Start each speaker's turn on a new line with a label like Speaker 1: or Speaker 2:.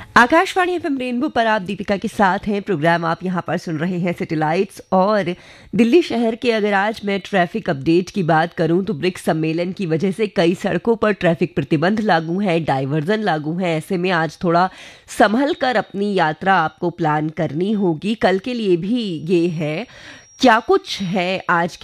Speaker 1: Akashvani FM rainbow पर आप दीपिका के साथ हैं। प्रोग्राम आप यहां पर सुन रहे हैं सैटेलाइट्स और दिल्ली शहर के। अगर आज मैं ट्रैफिक अपडेट की बात करूं तो ब्रिक्स सम्मेलन की वजह से कई सड़कों पर ट्रैफिक प्रतिबंध लागू है, डाइवर्जन लागू है। ऐसे में आज थोड़ा संभल कर अपनी यात्रा आपको प्लान करनी होगी। कल के लिए भी ये है। क्या कुछ है आज